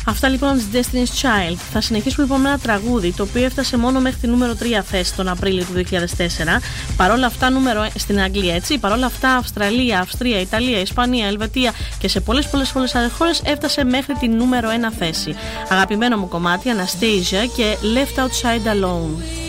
Αυτά λοιπόν της Destiny's Child. Θα συνεχίσουμε λοιπόν με ένα τραγούδι το οποίο έφτασε μόνο μέχρι τη νούμερο 3 θέση τον Απρίλιο του 2004. Παρόλα αυτά, στην Αγγλία, έτσι. Παρόλα αυτά, Αυστραλία, Αυστρία, Ιταλία, Ισπανία, Ελβετία και σε πολλές άλλες χώρες έφτασε μέχρι τη νούμερο 1 θέση. Αγαπημένο μου κομμάτι, Anastasia και Left Outside Alone.